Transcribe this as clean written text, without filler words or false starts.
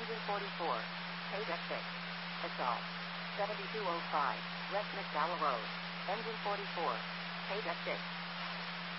Engine 44. Paid at 6. Assault. 7205. West McDowell Road. Engine 44. Paid at 6.